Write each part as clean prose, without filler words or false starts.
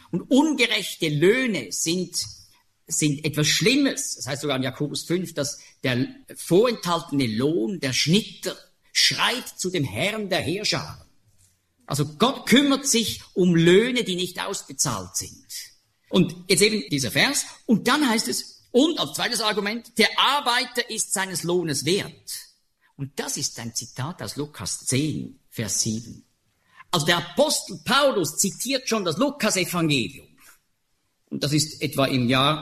Und ungerechte Löhne sind etwas Schlimmes. Das heißt sogar in Jakobus 5, dass der vorenthaltene Lohn, der Schnitter, schreit zu dem Herrn der Heerscharen. Also Gott kümmert sich um Löhne, die nicht ausbezahlt sind. Und jetzt eben dieser Vers. Und dann heißt es, und als zweites Argument, der Arbeiter ist seines Lohnes wert. Und das ist ein Zitat aus Lukas 10, Vers 7. Also der Apostel Paulus zitiert schon das Lukas-Evangelium. Und das ist etwa im Jahr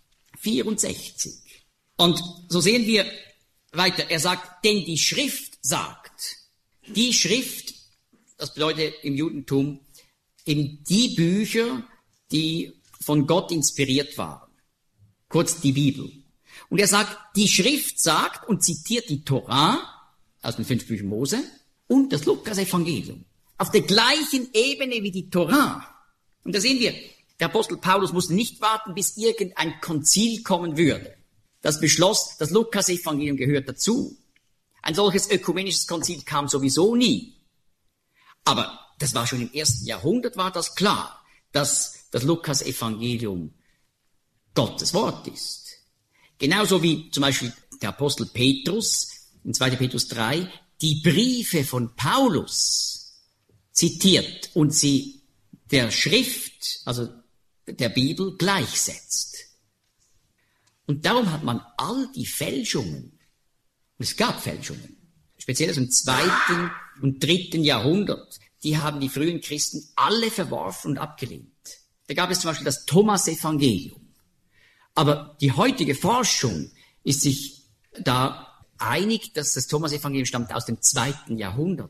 64. Und so sehen wir weiter. Er sagt, denn die Schrift sagt, die Schrift, das bedeutet im Judentum eben die Bücher, die von Gott inspiriert waren. Kurz die Bibel. Und er sagt, die Schrift sagt und zitiert die Torah aus den 5 Büchern Mose und das Lukas-Evangelium. Auf der gleichen Ebene wie die Torah. Und da sehen wir, der Apostel Paulus musste nicht warten, bis irgendein Konzil kommen würde. Das beschloss, das Lukas-Evangelium gehört dazu. Ein solches ökumenisches Konzil kam sowieso nie. Aber das war schon im 1. Jahrhundert, war das klar, dass das Lukas-Evangelium Gottes Wort ist. Genauso wie zum Beispiel der Apostel Petrus in 2. Petrus 3 die Briefe von Paulus zitiert und sie der Schrift, also der Bibel, gleichsetzt. Und darum hat man all die Fälschungen, und es gab Fälschungen, speziell aus dem 2. und 3. Jahrhundert, die haben die frühen Christen alle verworfen und abgelehnt. Da gab es zum Beispiel das Thomas-Evangelium. Aber die heutige Forschung ist sich da einig, dass das Thomas-Evangelium stammt aus dem 2. Jahrhundert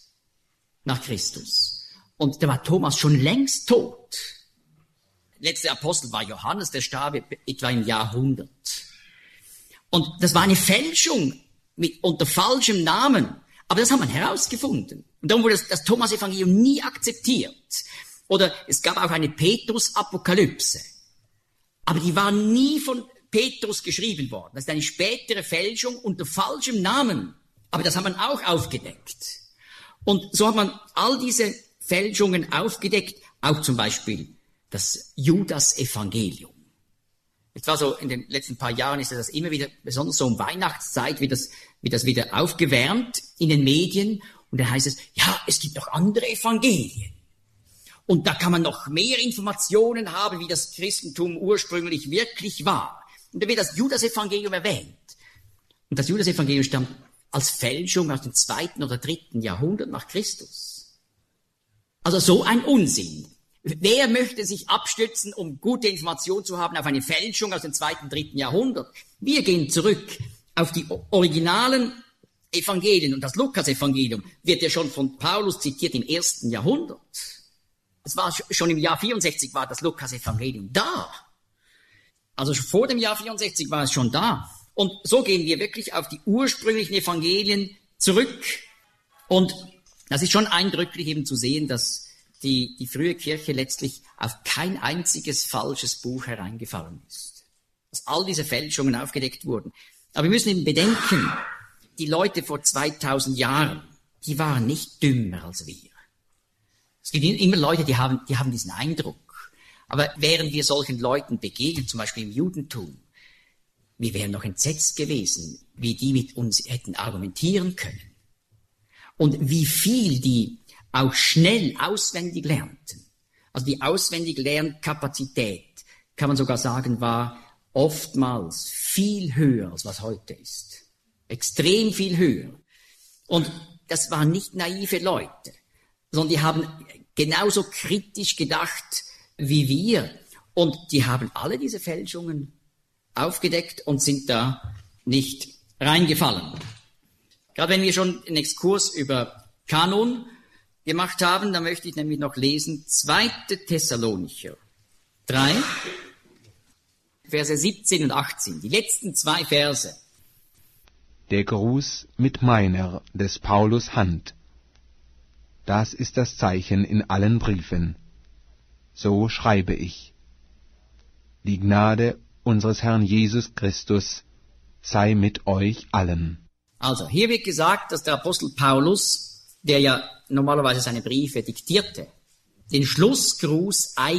nach Christus. Und da war Thomas schon längst tot. Der letzte Apostel war Johannes, der starb etwa im Jahrhundert. Und das war eine Fälschung unter falschem Namen. Aber das hat man herausgefunden. Und darum wurde das Thomas-Evangelium nie akzeptiert. Oder es gab auch eine Petrus-Apokalypse. Aber die war nie von Petrus geschrieben worden. Das ist eine spätere Fälschung unter falschem Namen. Aber das hat man auch aufgedeckt. Und so hat man all diese Fälschungen aufgedeckt. Auch zum Beispiel das Judas-Evangelium. Jetzt war so, in den letzten paar Jahren ist das immer wieder, besonders so um Weihnachtszeit, wird das wieder aufgewärmt in den Medien. Und da heißt es, ja, es gibt noch andere Evangelien. Und da kann man noch mehr Informationen haben, wie das Christentum ursprünglich wirklich war. Und da wird das Judas-Evangelium erwähnt. Und das Judas-Evangelium stammt als Fälschung aus dem 2. oder 3. Jahrhundert nach Christus. Also so ein Unsinn. Wer möchte sich abstützen, um gute Informationen zu haben, auf eine Fälschung aus dem 2. und 3. Jahrhundert? Wir gehen zurück auf die originalen Evangelien. Und das Lukas-Evangelium wird ja schon von Paulus zitiert im 1. Jahrhundert. Es war schon im Jahr 64 war das Lukas-Evangelium da. Also vor dem Jahr 64 war es schon da. Und so gehen wir wirklich auf die ursprünglichen Evangelien zurück. Und das ist schon eindrücklich eben zu sehen, dass die frühe Kirche letztlich auf kein einziges falsches Buch hereingefallen ist. Dass all diese Fälschungen aufgedeckt wurden. Aber wir müssen eben bedenken, die Leute vor 2000 Jahren, die waren nicht dümmer als wir. Es gibt immer Leute, die haben diesen Eindruck. Aber wären wir solchen Leuten begegnet, zum Beispiel im Judentum, wir wären noch entsetzt gewesen, wie die mit uns hätten argumentieren können. Und wie viel die auch schnell auswendig lernten. Also die auswendige Lernkapazität, kann man sogar sagen, war oftmals viel höher, als was heute ist. Extrem viel höher. Und das waren nicht naive Leute, sondern die haben genauso kritisch gedacht wie wir. Und die haben alle diese Fälschungen aufgedeckt und sind da nicht reingefallen. Gerade wenn wir schon einen Exkurs über Kanon gemacht haben, dann möchte ich nämlich noch lesen 2. Thessalonicher 3, Verse 17 und 18, die letzten 2 Verse. Der Gruß mit meiner, des Paulus Hand. Das ist das Zeichen in allen Briefen. So schreibe ich. Die Gnade unseres Herrn Jesus Christus sei mit euch allen. Also, hier wird gesagt, dass der Apostel Paulus, der ja normalerweise seine Briefe diktierte, den Schlussgruß